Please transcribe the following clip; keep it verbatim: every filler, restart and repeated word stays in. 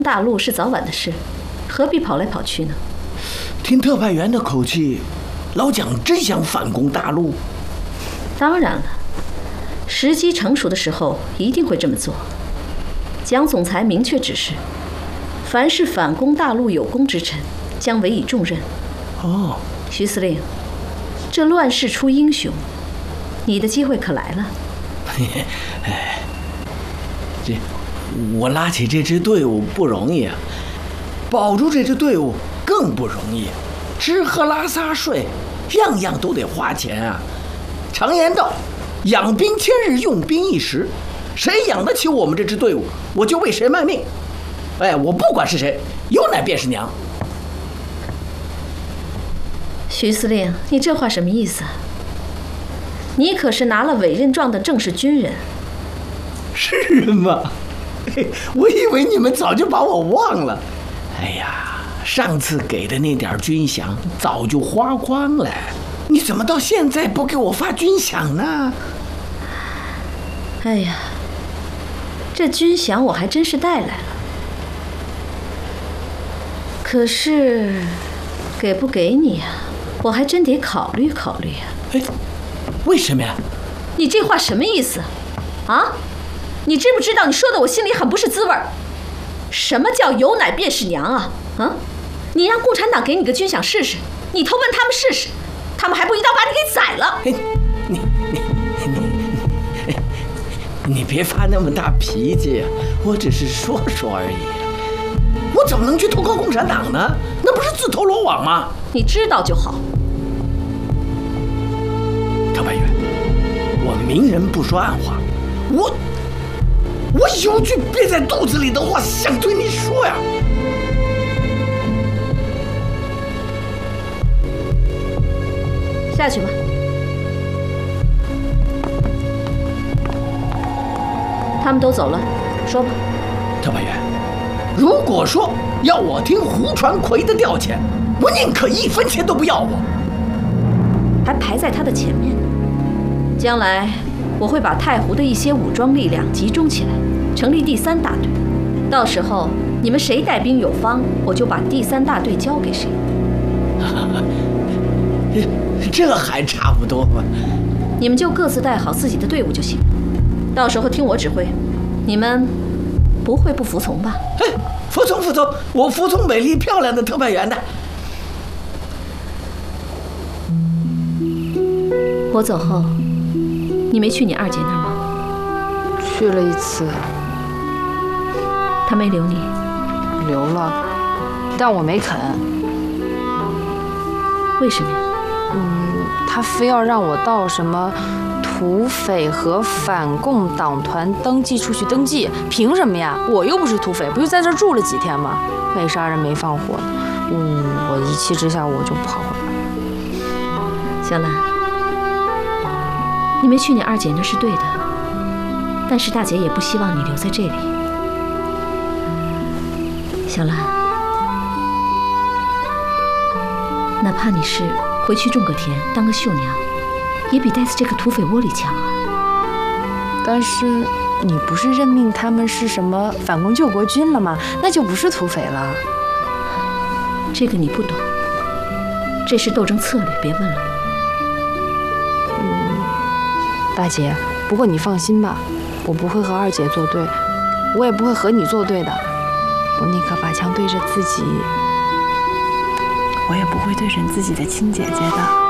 大陆是早晚的事，何必跑来跑去呢？ 听特派员的口气，老蒋真想反攻大陆。 当然了，时机成熟的时候一定会这么做。蒋总裁明确指示，凡是反攻大陆有功之臣，将委以重任。 哦， 徐司令，这乱世出英雄，你的机会可来了。 哎，这我拉起这支队伍不容易啊，保住这支队伍更不容易，吃喝拉撒睡，样样都得花钱啊。常言道，养兵千日，用兵一时。谁养得起我们这支队伍，我就为谁卖命。哎，我不管是谁，有奶便是娘。 徐司令，你这话什么意思啊？你可是拿了委任状的正式军人。 是吗？我以为你们早就把我忘了。哎呀，上次给的那点军饷早就花光了，你怎么到现在不给我发军饷呢？ 哎呀，这军饷我还真是带来了，可是给不给你啊，我还真得考虑考虑啊。 哎，为什么呀？ 你这话什么意思啊？你知不知道你说的我心里很不是滋味儿？什么叫有奶便是娘啊？啊，你让共产党给你个军饷试试，你偷问他们试试，他们还不一刀把你给宰了？ 哎，你你你你你别发那么大脾气，我只是说说而已。我怎么能去投靠共产党呢？那不是自投罗网吗？ 你知道就好。 特派员，我明人不说暗话，我我有句憋在肚子里的话想对你说呀。 下去吧。他们都走了，说吧。 特派员，如果说要我听胡传奎的调遣，我宁可一分钱都不要我。 还排在他的前面。将来我会把太湖的一些武装力量集中起来，成立第三大队。到时候你们谁带兵有方，我就把第三大队交给谁。 这还差不多吧？ 你们就各自带好自己的队伍就行，到时候听我指挥。你们不会不服从吧？ 哎，服从服从，我服从美丽漂亮的特派员的。 我走后，你没去你二姐那儿吗？ 去了一次。 她没留你？ 留了，但我没肯。 为什么呀？ 嗯，她非要让我到什么土匪和反共党团登记处去登记，凭什么呀？我又不是土匪，不就在这儿住了几天吗？没杀人没放火，嗯，我一气之下我就跑回来。 小兰，你没去你二姐那是对的，但是大姐也不希望你留在这里。小兰，哪怕你是回去种个田当个绣娘，也比待在这个土匪窝里强啊。 但是你不是任命他们是什么反共救国军了吗？那就不是土匪了。 这个你不懂，这是斗争策略，别问了。 嗯，大姐，不过你放心吧，我不会和二姐作对，我也不会和你作对的。我宁可把枪对着自己，我也不会对准自己的亲姐姐的。